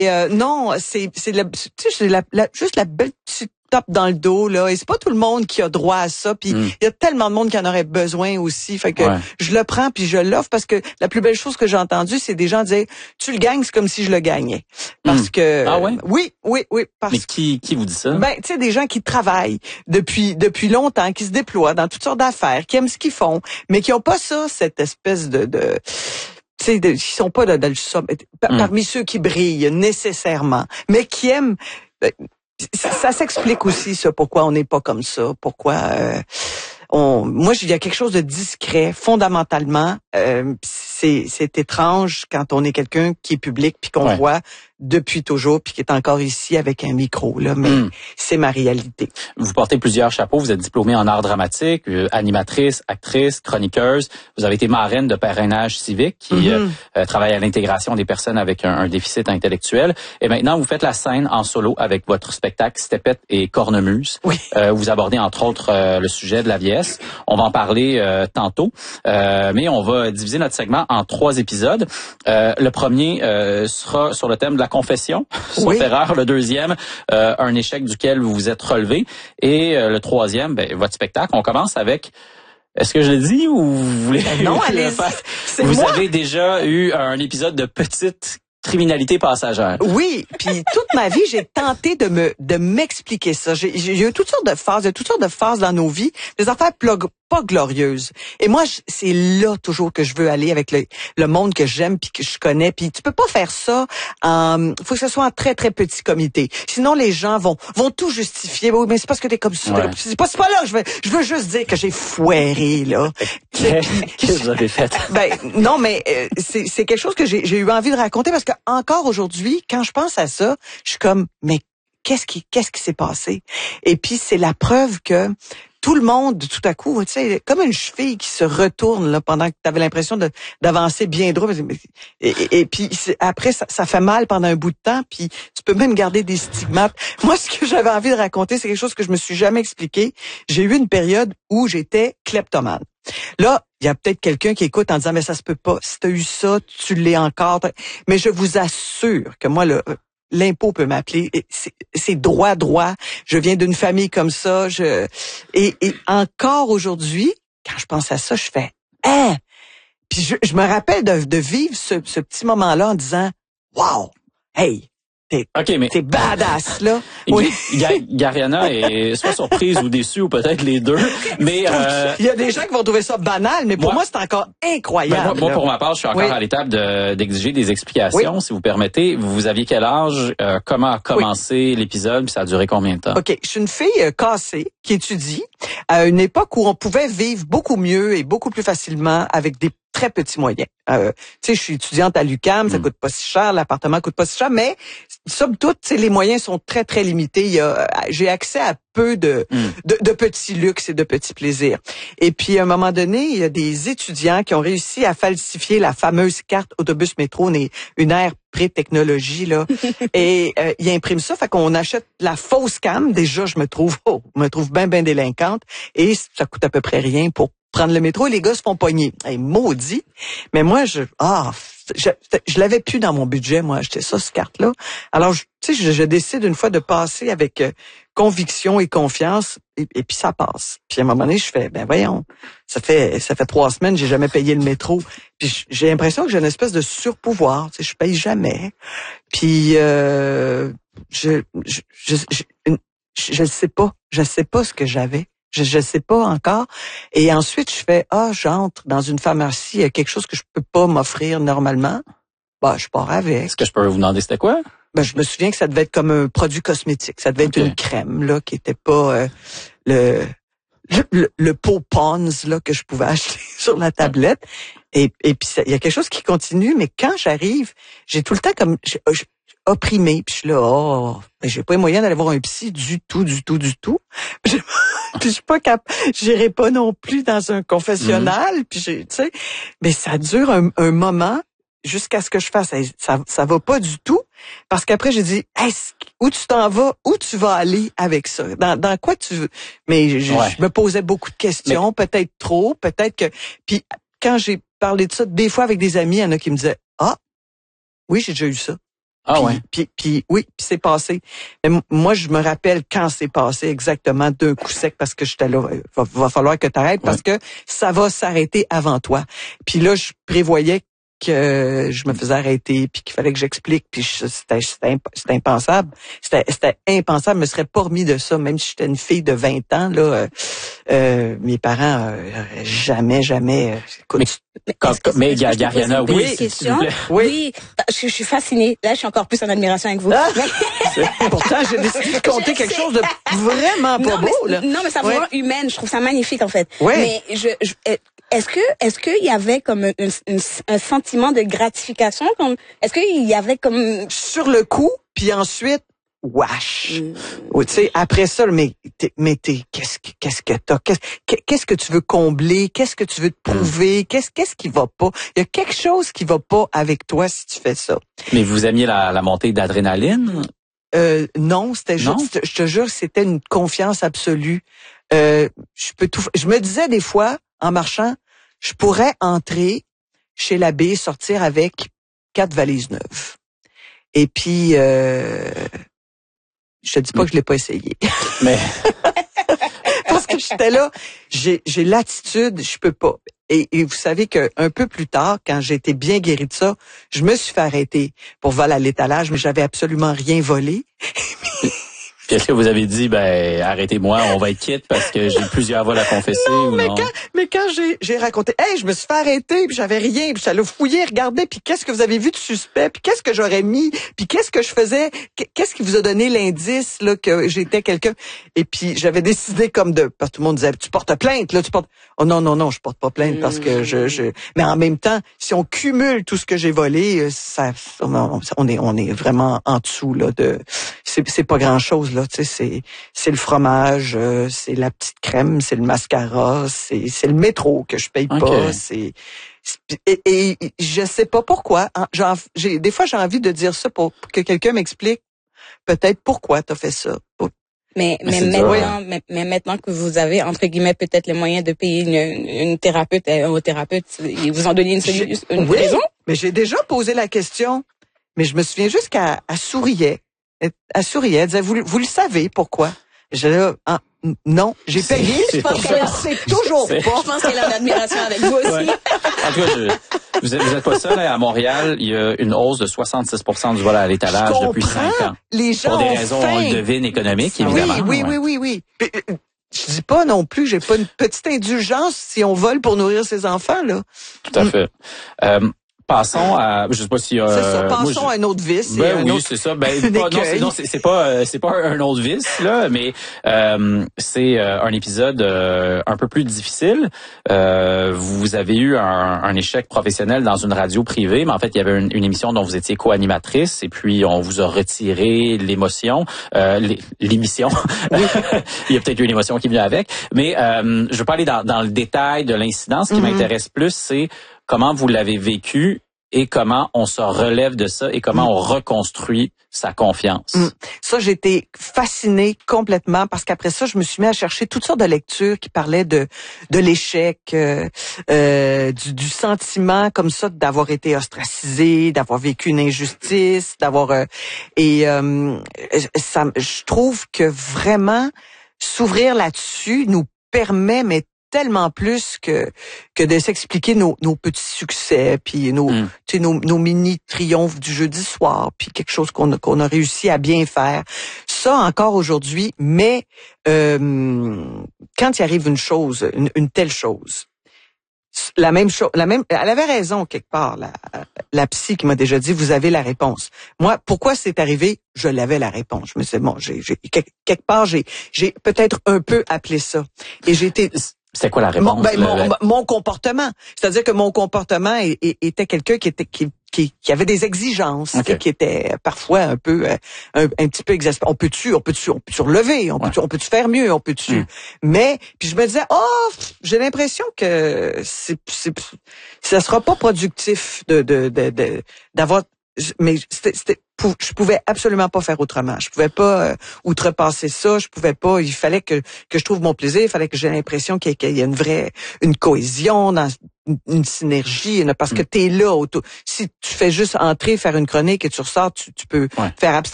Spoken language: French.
Non, c'est juste la belle petite tape dans le dos là, et c'est pas tout le monde qui a droit à ça, puis il y a tellement de monde qui en aurait besoin aussi, fait que je le prends puis je l'offre parce que la plus belle chose que j'ai entendue, c'est des gens dire tu le gagnes, c'est comme si je le gagnais. Parce que oui, parce Mais qui vous dit ça? Ben, tu sais, des gens qui travaillent depuis longtemps, qui se déploient dans toutes sortes d'affaires, qui aiment ce qu'ils font, mais qui ont pas ça, cette espèce de tu sais, qui sont pas parmi ceux qui brillent nécessairement, mais qui aiment. Ça s'explique aussi, ça, pourquoi on n'est pas comme ça, pourquoi moi, il y a quelque chose de discret, fondamentalement. C'est étrange quand on est quelqu'un qui est public puis qu'on voit depuis toujours puis qui est encore ici avec un micro là, mais c'est ma réalité. Vous portez plusieurs chapeaux, vous êtes diplômée en art dramatique, animatrice, actrice, chroniqueuse, vous avez été marraine de Parrainage civique qui travaille à l'intégration des personnes avec un déficit intellectuel, et maintenant vous faites la scène en solo avec votre spectacle Stepette et Cornemuse. Vous abordez entre autres le sujet de la vieillesse. On va en parler tantôt, mais on va diviser notre segment en 3 épisodes. Le premier sera sur le thème de la confession, sauf erreur. Le deuxième, un échec duquel vous vous êtes relevé. Et le troisième, votre spectacle. On commence avec... Est-ce que je l'ai dit ou vous voulez... Non, allez-y. Vous avez déjà eu un épisode de petite criminalité passagère. Oui, puis toute ma vie, j'ai tenté de m'expliquer ça. J'ai eu toutes sortes de phases dans nos vies, des affaires pas glorieuses. Et moi, c'est là toujours que je veux aller avec le monde que j'aime puis que je connais. Puis tu peux pas faire ça faut que ce soit en très très petit comité. Sinon les gens vont tout justifier. Oui, mais c'est parce que t'es comme ça. C'est pas là. Je veux juste dire que j'ai foiré là. Qu'est-ce que vous avez fait? Ben non, mais c'est quelque chose que j'ai eu envie de raconter parce que encore aujourd'hui, quand je pense à ça, je suis comme mais qu'est-ce qui s'est passé? Et puis c'est la preuve que tout le monde, tout à coup, tu sais, comme une cheville qui se retourne là pendant que tu avais l'impression d'avancer bien droit. Et puis après, ça fait mal pendant un bout de temps, puis tu peux même garder des stigmates. Moi, ce que j'avais envie de raconter, c'est quelque chose que je me suis jamais expliqué. J'ai eu une période où j'étais kleptomane. Là, il y a peut-être quelqu'un qui écoute en disant, mais ça se peut pas. Si tu as eu ça, tu l'es encore. Mais je vous assure que moi, l'impôt peut m'appeler. C'est droit. Je viens d'une famille comme ça. Et encore aujourd'hui, quand je pense à ça, je fais Puis je me rappelle de vivre ce petit moment-là en disant wow, hey, t'es badass là. Gariana est soit surprise ou déçue ou peut-être les deux. Mais il y a des gens qui vont trouver ça banal, mais pour moi c'est encore incroyable. Moi pour ma part, je suis encore à l'étape d'exiger des explications, si vous permettez. Vous aviez quel âge? Comment a commencé l'épisode? Puis ça a duré combien de temps? OK, je suis une fille cassée qui étudie à une époque où on pouvait vivre beaucoup mieux et beaucoup plus facilement avec des très petits moyens. Tu sais, je suis étudiante à l'UQAM, ça coûte pas si cher, l'appartement coûte pas si cher, mais somme toute, les moyens sont très très limités. J'ai accès à peu de petits luxes et de petits plaisirs. Et puis à un moment donné, il y a des étudiants qui ont réussi à falsifier la fameuse carte autobus métro, une ère pré-technologie là, et ils impriment ça, fait qu'on achète la fausse cam. Déjà, je me trouve bien délinquante, et ça coûte à peu près rien pour prendre le métro, et les gars se font pogner. Hey, maudit. Mais moi, je l'avais plus dans mon budget, moi, acheter ça, cette carte-là. Alors, je décide une fois de passer avec conviction et confiance, et puis ça passe. Puis à un moment donné, je fais, ben voyons, ça fait 3 semaines, j'ai jamais payé le métro. Puis j'ai l'impression que j'ai une espèce de surpouvoir. Je paye jamais. Puis je sais pas. Je sais pas ce que j'avais. Je sais pas encore. Et ensuite, je fais, j'entre dans une pharmacie, il y a quelque chose que je peux pas m'offrir normalement. Bah, je pars avec. Est-ce que je peux vous demander c'était quoi? Ben, je me souviens que ça devait être comme un produit cosmétique. Ça devait être une crème, là, qui était pas le pot Pond's, là, que je pouvais acheter sur la tablette. Et puis, il y a quelque chose qui continue, mais quand j'arrive, j'ai tout le temps comme, opprimé, puis je suis là, mais j'ai pas les moyens d'aller voir un psy du tout. Puis je suis pas capable, j'irai pas non plus dans un confessionnal, puis tu sais, mais ça dure un moment jusqu'à ce que je fasse, ça va pas du tout, parce qu'après j'ai dit, où tu t'en vas, où tu vas aller avec ça, dans quoi tu veux, mais je me posais beaucoup de questions, peut-être trop, peut-être que, puis quand j'ai parlé de ça des fois avec des amis, il y en a qui me disaient, oui, j'ai déjà eu ça. Ah ouais. Puis c'est passé. Mais moi, je me rappelle quand c'est passé exactement d'un coup sec parce que j'étais là. Va falloir que tu arrêtes parce que ça va s'arrêter avant toi. Puis là, je prévoyais que je me faisais arrêter puis qu'il fallait que j'explique puis c'était impensable. C'était impensable. Je me serais pas remis de ça même si j'étais une fille de 20 ans là. Mes parents jamais écoute, mais Gariana, oui, s'il vous plaît. Oui, je suis fascinée. Là, je suis encore plus en admiration avec vous. Pourtant, j'ai décidé de compter quelque chose de vraiment pas beau là. Non, mais ça me rend humaine. Je trouve ça magnifique en fait. Oui. Mais est-ce qu'il y avait comme un sentiment de gratification comme est-ce qu'il y avait comme sur le coup puis ensuite wesh. Tu sais après ça mais qu'est-ce que t'as qu'est-ce que tu veux combler, qu'est-ce que tu veux te prouver, qu'est-ce qui va pas? Il y a quelque chose qui va pas avec toi si tu fais ça. Mais vous aimiez la montée d'adrénaline? Non, c'était juste je te jure c'était une confiance absolue. Je me disais des fois en marchant, je pourrais entrer chez l'abbé, sortir avec 4 valises neuves. Et puis, je te dis pas que je l'ai pas essayé. Mais parce que j'étais là, j'ai l'attitude, je peux pas. Et vous savez que un peu plus tard, quand j'ai été bien guérie de ça, je me suis fait arrêter pour vol à l'étalage, mais j'avais absolument rien volé. Puis est-ce que vous avez dit, arrêtez-moi, on va être quitte parce que j'ai plusieurs vols à confesser non, ou mais non? Mais quand j'ai raconté, je me suis fait arrêter, puis j'avais rien, puis j'allais fouiller, regarder, puis qu'est-ce que vous avez vu de suspect, puis qu'est-ce que j'aurais mis, puis qu'est-ce que je faisais, qu'est-ce qui vous a donné l'indice là que j'étais quelqu'un. Et puis j'avais décidé parce que tout le monde disait, tu portes plainte, là, tu portes. Oh non, je porte pas plainte parce que mais en même temps, si on cumule tout ce que j'ai volé, on est vraiment en dessous là de. C'est pas grand chose là, tu sais, c'est le fromage, c'est la petite crème, c'est le mascara, c'est le métro que je paye pas, et je sais pas pourquoi. Des fois j'ai envie de dire ça pour que quelqu'un m'explique peut-être pourquoi t'as fait ça. Mais maintenant que vous avez entre guillemets peut-être les moyens de payer une thérapeute, un thérapeute, ils vous ont donné une raison. Mais j'ai déjà posé la question, mais je me souviens juste qu'elle souriait. Elle souriait, elle disait, vous le savez pourquoi? J'ai là, non, j'ai payé, je pense qu'elle sait toujours pas. Je pense qu'elle a une admiration avec vous aussi. Ouais. En tout cas, vous êtes pas seul, à Montréal, il y a une hausse de 66% du vol à l'étalage depuis 5 ans. Les gens pour des raisons, on le devine, économiques, évidemment. Oui. Je dis pas non plus, j'ai pas une petite indulgence si on vole pour nourrir ses enfants, là. Tout à fait. Passons à, je sais pas si. C'est ça. Passons à un autre vice. C'est ça. C'est pas un autre vice là, mais c'est un épisode un peu plus difficile. Vous avez eu un échec professionnel dans une radio privée, mais en fait il y avait une émission dont vous étiez co-animatrice et puis on vous a retiré l'émission. L'émission. Il y a peut-être eu une émotion qui vient avec, mais je veux pas aller dans le détail de l'incident. Ce qui m'intéresse plus, c'est comment vous l'avez vécu et comment on se relève de ça et comment on reconstruit sa confiance. Ça, j'ai été fascinée complètement parce qu'après ça, je me suis mis à chercher toutes sortes de lectures qui parlaient de l'échec, du sentiment comme ça d'avoir été ostracisé, d'avoir vécu une injustice, je trouve que vraiment s'ouvrir là-dessus nous permet, mais tellement plus que de s'expliquer nos petits succès puis nos mini triomphes du jeudi soir puis quelque chose qu'on a réussi à bien faire. Ça encore aujourd'hui, mais quand il arrive une telle chose, elle avait raison quelque part, la psy qui m'a déjà dit, vous avez la réponse. Moi, pourquoi c'est arrivé? Je l'avais la réponse. Je me disais, bon, quelque part, j'ai peut-être un peu appelé ça. Et j'ai été... C'est quoi la réponse? Mon comportement. C'est-à-dire que mon comportement était quelqu'un qui avait des exigences, qui était parfois un peu, un petit peu exaspérant. On peut-tu relever? On peut-tu faire mieux? Mais, puis je me disais, j'ai l'impression que ça sera pas productif d'avoir, mais je pouvais absolument pas faire autrement. Je pouvais pas outrepasser ça. Il fallait que je trouve mon plaisir. Il fallait que j'ai l'impression qu'il y ait une cohésion une synergie, parce que t'es là. Si tu fais juste entrer, faire une chronique et tu ressors, tu peux faire abstraction